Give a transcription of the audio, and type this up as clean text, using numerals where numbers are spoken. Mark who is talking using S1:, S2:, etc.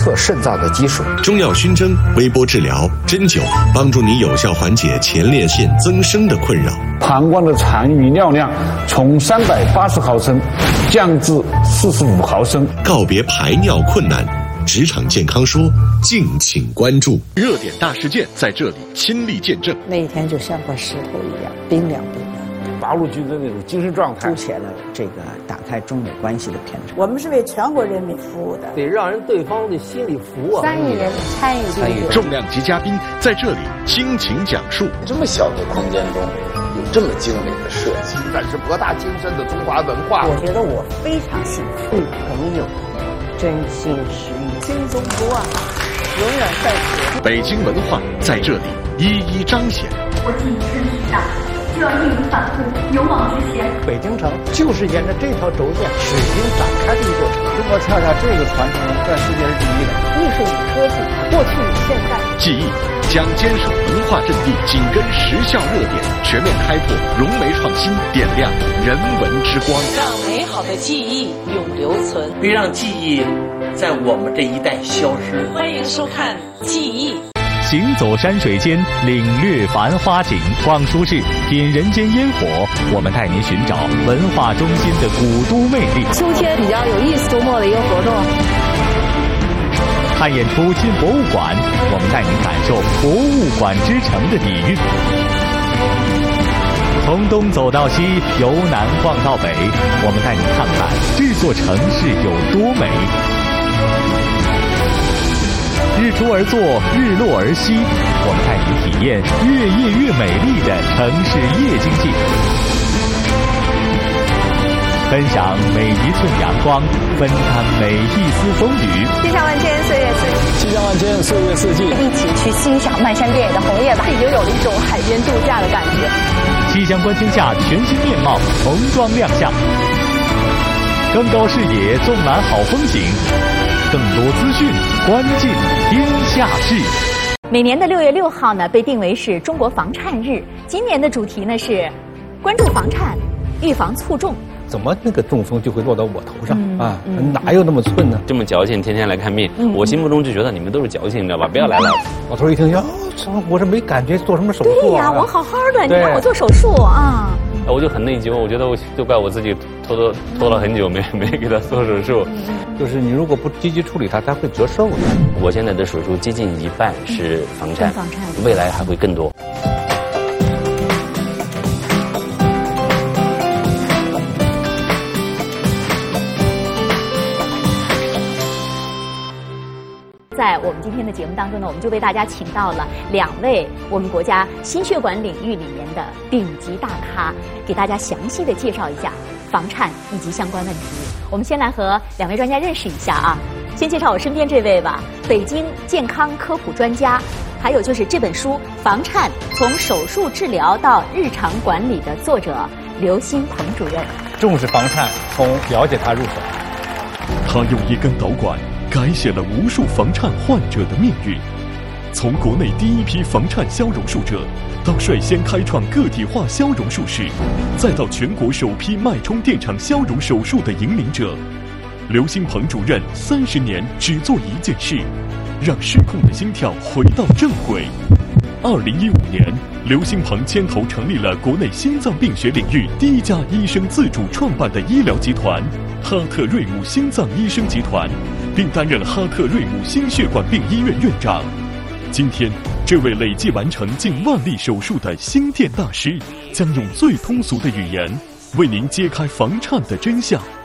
S1: 克肾脏的积水。
S2: 中药熏蒸、微波治疗、针灸，帮助你有效缓解前列腺增生的困扰。
S3: 膀胱的残余尿量从380毫升降至45毫升，
S2: 告别排尿困难。职场健康说，敬请关注。
S4: 热点大事件在这里亲历见证，
S5: 那一天就像块石头一样冰凉冰凉。
S3: 拔入军的那种精神状态，
S5: 凸显了这个打开中美关系的篇章。
S6: 我们是为全国人民服务的，
S7: 得让人对方的心里服啊。
S6: 3亿人参与，
S4: 重量级嘉宾在这里倾情讲述。
S8: 这么小的空间中有这么精美的设计，
S9: 展示博大精深的中华文化。
S5: 我觉得我非常幸福，与朋友真心实意，
S6: 新中国啊，永远在此。
S4: 北京文化在这里一一彰显。
S10: 国际盛世上，就要义无反顾，勇往直前。
S7: 北京城就是沿着这条轴线使劲展开的一座城。中国恰恰这个传承在世界是第一的。
S6: 艺术与科技，过去与现在。
S4: 记忆将坚守文化阵地，紧跟时效热点，全面开拓融媒创新，点亮人文之光，
S11: 让美好的记忆永留存，
S12: 别让记忆在我们这一代消失。
S11: 欢迎收看《记忆》。
S13: 行走山水间，领略繁花景；逛书市，品人间烟火。我们带您寻找文化中心的古都魅力。
S14: 秋天比较有意思，周末的一个活动。
S13: 看演出进博物馆，我们带您感受博物馆之城的底蕴。从东走到西，由南逛到北，我们带您看看这座城市有多美。日出而作，日落而息，我们带您体验越夜越美丽的城市夜经济，分享每一寸阳光，分摊每一丝风雨。
S14: 气象万千，岁月四季。
S7: 气象万千，岁月四季。
S14: 一起去欣赏漫山遍野的红叶吧，已经有了一种海边度假的感觉。
S13: 气象观天下全新面貌重装亮相，更高视野，纵览好风景。更多资讯，关进天下事。
S15: 每年的6月6号呢，被定为是中国房产日。今年的主题呢是关注房产，预防卒中。
S7: 怎么那个中风就会落到我头上啊？哪有那么寸呢？
S16: 这么矫情，天天来看病，我心目中就觉得你们都是矫情，你知道吧？不要来了。
S7: 老头一听，哟，我这没感觉，做什么手术啊？
S15: 对呀，我好好的，你让我做手术啊！
S16: 我就很内疚，我觉得就怪我自己拖了很久没给他做手术。
S7: 就是你如果不积极处理它，它会折寿的。
S16: 我现在的手术接近一半是房产，未来还会更多。
S15: 在我们今天的节目当中呢，我们就为大家请到了2位我们国家心血管领域里面的顶级大咖，给大家详细的介绍一下房产以及相关问题。我们先来和2位专家认识一下啊。先介绍我身边这位吧，北京健康科普专家，还有就是这本书《房产：从手术治疗到日常管理》的作者刘新鹏主任。
S7: 重视房产，从了解它入手。
S17: 他用一根导管改写了无数房产患者的命运，从国内第一批房产消融术者，到率先开创个体化消融术室，再到全国首批脉冲电场消融手术的引领者，刘新鹏主任30年只做一件事，让失控的心跳回到正轨。2015年，刘新鹏牵头成立了国内心脏病学领域第一家医生自主创办的医疗集团——哈特瑞姆心脏医生集团，并担任哈特瑞姆心血管病医院院长。今天，这位累计完成近万例手术的心电大师，将用最通俗的语言，为您揭开房产的真相。